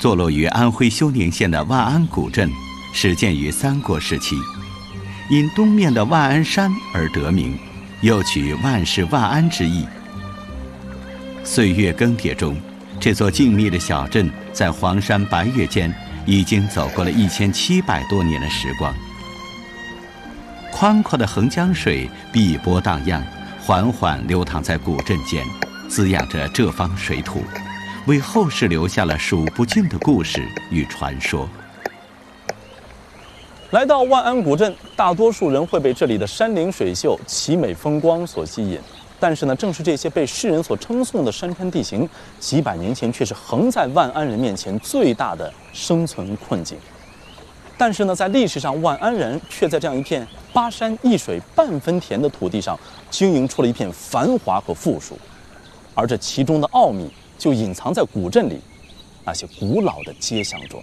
坐落于安徽休宁县的万安古镇，始建于三国时期，因东面的万安山而得名，又取万事万安之意。岁月更迭中，这座静谧的小镇在黄山白岳间已经走过了1700多年的时光。宽阔的横江水碧波荡漾，缓缓流淌在古镇间，滋养着这方水土，为后世留下了数不尽的故事与传说。 来到万安古镇，大多数人会被这里的山林水秀、奇美风光所吸引。但是呢，正是这些被世人所称颂的山川地形，几百年前却是横在万安人面前最大的生存困境。但是呢，在历史上，万安人却在这样一片巴山一水半分田的土地上，经营出了一片繁华和富庶。而这其中的奥秘，就隐藏在古镇里那些古老的街巷中。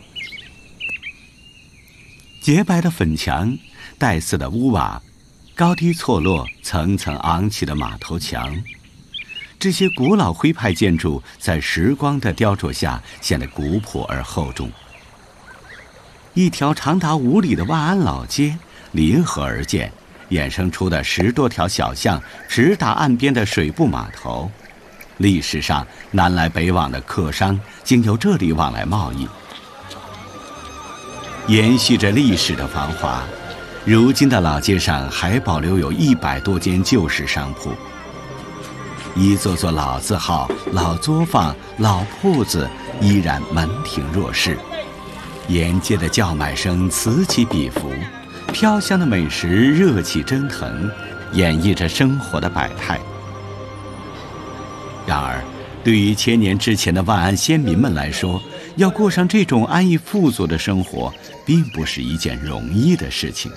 洁白的粉墙，带刺的屋瓦，高低错落、层层昂起的码头墙，这些古老徽派建筑在时光的雕琢下显得古朴而厚重。一条长达5里的万安老街临河而建，衍生出的10多条小巷直达岸边的水部码头。历史上南来北往的客商经由这里往来贸易，延续着历史的繁华。如今的老街上还保留有100多间旧式商铺，一座座老字号、老作坊、老铺子依然门庭若市，沿街的叫卖声此起彼伏，飘香的美食热气蒸腾，演绎着生活的百态。然而，对于千年之前的万安先民们来说，要过上这种安逸富足的生活，并不是一件容易的事情。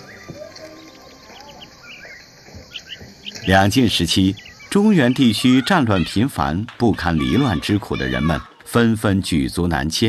两晋时期，中原地区战乱频繁、不堪离乱之苦的人们纷纷举足南迁。